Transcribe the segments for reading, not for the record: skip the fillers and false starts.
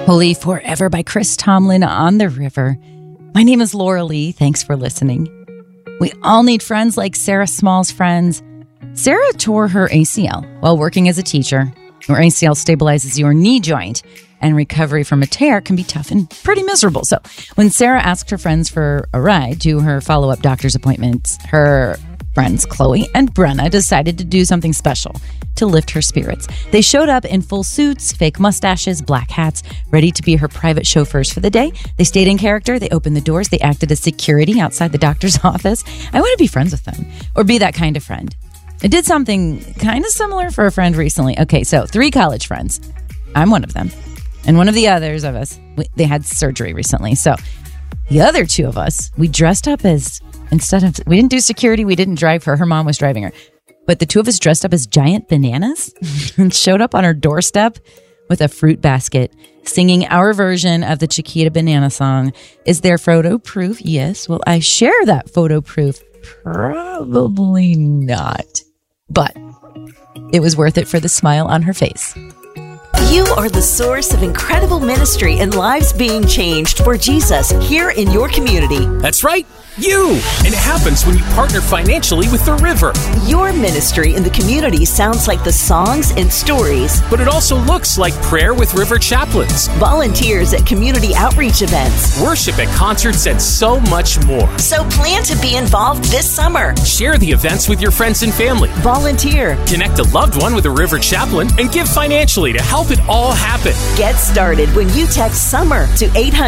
Holy Forever by Chris Tomlin on the River. My name is Laura Lee. Thanks for listening. We all need friends like Sarah Small's friends. Sarah tore her ACL while working as a teacher. Your ACL stabilizes your knee joint, and recovery from a tear can be tough and pretty miserable. So when Sarah asked her friends for a ride to her follow-up doctor's appointments, her friends Chloe and Brenna decided to do something special to lift her spirits. They showed up in full suits, fake mustaches, black hats, ready to be her private chauffeurs for the day. They stayed in character. They opened the doors. They acted as security outside the doctor's office. I want to be friends with them, or be that kind of friend. I did something kind of similar for a friend recently. Okay, so 3 college friends. I'm one of them. And one of the others of us, they had surgery recently. So the other 2 of us, we dressed up as, we didn't do security. We didn't drive her. Her mom was driving her. But the 2 of us dressed up as giant bananas and showed up on her doorstep with a fruit basket, singing our version of the Chiquita Banana song. Is there photo proof? Yes. Will I share that photo proof? Probably not. But it was worth it for the smile on her face. You are the source of incredible ministry and lives being changed for Jesus here in your community. That's right, you! And it happens when you partner financially with The River. Your ministry in the community sounds like the songs and stories. But it also looks like prayer with River chaplains, volunteers at community outreach events, worship at concerts, and so much more. So plan to be involved this summer. Share the events with your friends and family. Volunteer. Connect a loved one with a River chaplain and give financially to help it all happen. Get started when you text SUMMER to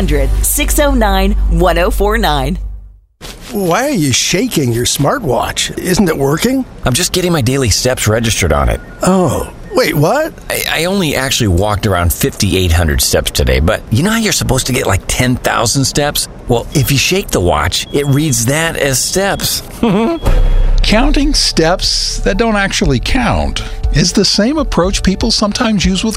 800-609-1049. Why are you shaking your smartwatch? Isn't it working? I'm just getting my daily steps registered on it. Oh, wait, what? I only actually walked around 5,800 steps today, but you know how you're supposed to get like 10,000 steps? Well, if you shake the watch, it reads that as steps. Counting steps that don't actually count is the same approach people sometimes use with